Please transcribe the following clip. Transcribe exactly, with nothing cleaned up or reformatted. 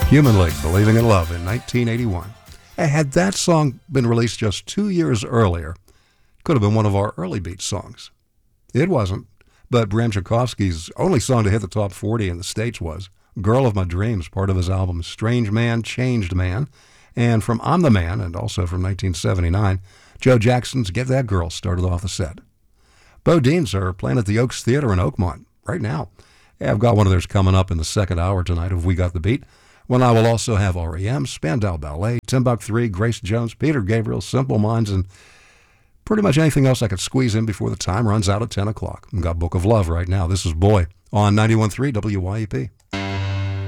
Human League, Believing in Love in nineteen eighty-one. Had that song been released just two years earlier, it could have been one of our early beat songs. It wasn't, but Bram Tchaikovsky's only song to hit the top forty in the States was Girl of My Dreams, part of his album Strange Man, Changed Man. And from I'm the Man, and also from nineteen seventy-nine, Joe Jackson's Get That Girl started off the set. Bodines are playing at the Oaks Theater in Oakmont right now. Yeah, I've got one of theirs coming up in the second hour tonight of We Got the Beat, when I will also have R E M, Spandau Ballet, Timbuk three, Grace Jones, Peter Gabriel, Simple Minds, and pretty much anything else I could squeeze in before the time runs out at ten o'clock. I've got Book of Love right now. This is Boy on ninety-one point three W Y E P.